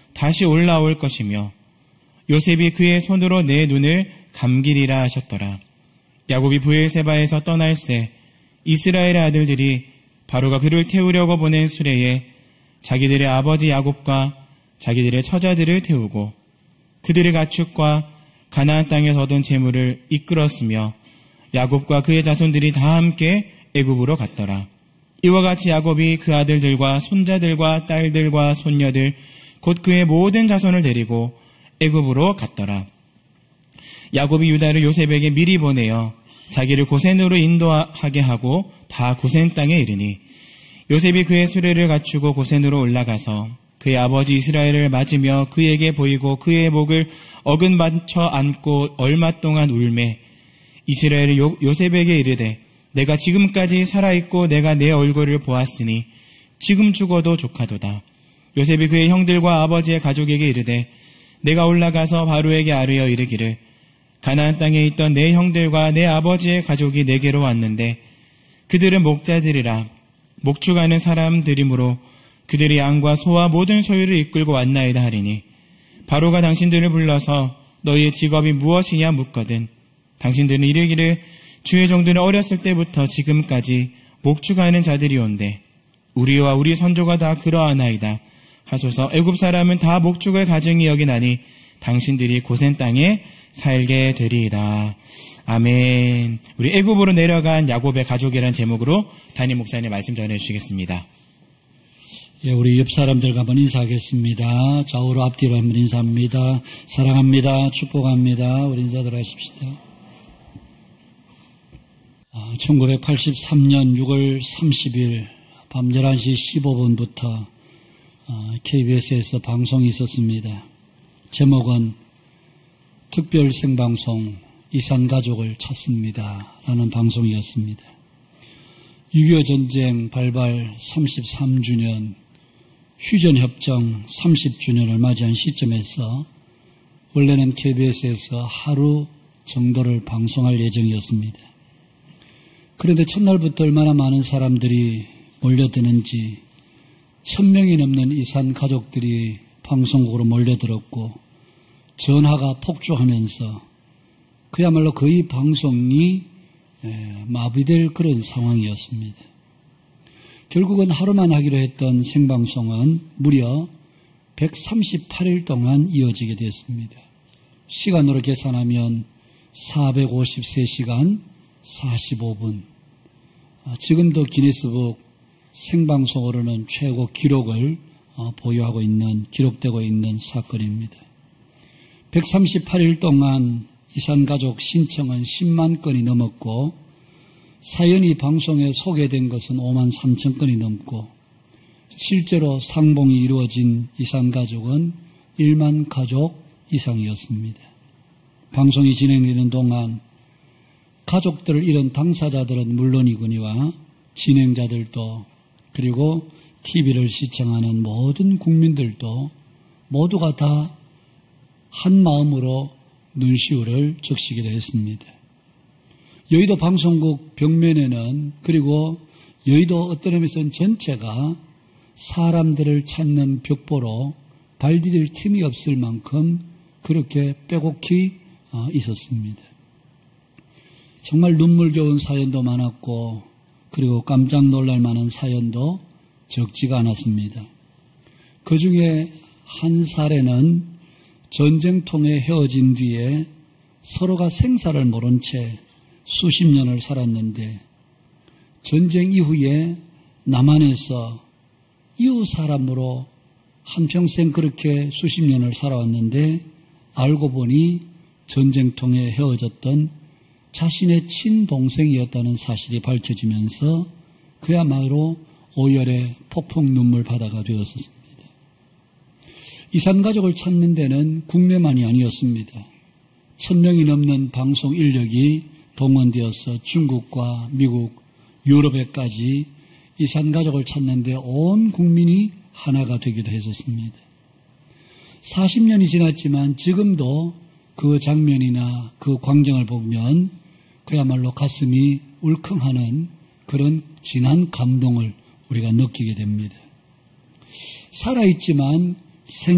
다시 올라올 것이며 요셉이 그의 손으로 내 눈을 감기리라 하셨더라. 야곱이 브엘세바에서 떠날새 이스라엘의 아들들이 바로가 그를 태우려고 보낸 수레에 자기들의 아버지 야곱과 자기들의 처자들을 태우고 그들의 가축과 가나안 땅에서 얻은 재물을 이끌었으며 야곱과 그의 자손들이 다 함께 애굽으로 갔더라. 이와 같이 야곱이 그 아들들과 손자들과 딸들과 손녀들 곧 그의 모든 자손을 데리고 애굽으로 갔더라. 야곱이 유다를 요셉에게 미리 보내어 자기를 고센으로 인도하게 하고 다 고센 땅에 이르니 요셉이 그의 수레를 갖추고 고센으로 올라가서 그의 아버지 이스라엘을 맞으며 그에게 보이고 그의 목을 어긋맞춰 안고 얼마 동안 울매 이스라엘이 요셉에게 이르되 내가 지금까지 살아있고 내가 내 얼굴을 보았으니 지금 죽어도 족하도다. 요셉이 그의 형들과 아버지의 가족에게 이르되 내가 올라가서 바로에게 아뢰어 이르기를 가나안 땅에 있던 내 형들과 내 아버지의 가족이 내게로 왔는데 그들은 목자들이라 목축하는 사람들이므로 그들이 양과 소와 모든 소유를 이끌고 왔나이다 하리니 바로가 당신들을 불러서 너희의 직업이 무엇이냐 묻거든 당신들은 이르기를 주의 종들은 어렸을 때부터 지금까지 목축하는 자들이온데 우리와 우리 선조가 다 그러하나이다 하소서. 애굽 사람은 다 목축을 가증히 여기나니 당신들이 고센 땅에 살게 되리이다. 아멘. 우리 애굽으로 내려간 야곱의 가족이라는 제목으로 담임 목사님 말씀 전해주시겠습니다. 예, 우리 옆 사람들과 한번 인사하겠습니다. 좌우로 앞뒤로 한번 인사합니다. 사랑합니다. 축복합니다. 우리 인사들 하십시다. 1983년 6월 30일 밤 11시 15분부터 KBS에서 방송이 있었습니다. 제목은 특별 생방송 이산가족을 찾습니다 라는 방송이었습니다. 6.25 전쟁 발발 33주년 휴전협정 30주년을 맞이한 시점에서 원래는 KBS에서 하루 정도를 방송할 예정이었습니다. 그런데 첫날부터 얼마나 많은 사람들이 몰려드는지 1000명이 넘는 이산 가족들이 방송국으로 몰려들었고 전화가 폭주하면서 그야말로 거의 방송이 마비될 그런 상황이었습니다. 결국은 하루만 하기로 했던 생방송은 무려 138일 동안 이어지게 됐습니다. 시간으로 계산하면 453시간 45분. 지금도 기네스북 생방송으로는 최고 기록을 보유하고 있는, 기록되고 있는 사건입니다. 138일 동안 이산가족 신청은 10만 건이 넘었고 사연이 방송에 소개된 것은 5만 3천 건이 넘고 실제로 상봉이 이루어진 이산가족은 1만 가족 이상이었습니다. 방송이 진행되는 동안 가족들을 잃은 당사자들은 물론이거니와 진행자들도 그리고 TV를 시청하는 모든 국민들도 모두가 다 한 마음으로 눈시울을 적시기로 했습니다. 여의도 방송국 벽면에는 그리고 여의도 어떤 의미에서는 전체가 사람들을 찾는 벽보로 발 디딜 틈이 없을 만큼 그렇게 빼곡히 있었습니다. 정말 눈물겨운 사연도 많았고 그리고 깜짝 놀랄 만한 사연도 적지가 않았습니다. 그 중에 한 사례는 전쟁통에 헤어진 뒤에 서로가 생사를 모른 채 수십 년을 살았는데 전쟁 이후에 남한에서 이웃 사람으로 한평생 그렇게 수십 년을 살아왔는데 알고 보니 전쟁통에 헤어졌던 자신의 친동생이었다는 사실이 밝혀지면서 그야말로 오열의 폭풍 눈물 바다가 되었습니다. 이산가족을 찾는 데는 국내만이 아니었습니다. 1000명이 넘는 방송 인력이 동원되어서 중국과 미국, 유럽에까지 이산가족을 찾는 데 온 국민이 하나가 되기도 했었습니다. 40년이 지났지만 지금도 그 장면이나 그 광경을 보면 그야말로 가슴이 울컥하는 그런 진한 감동을 우리가 느끼게 됩니다. 살아있지만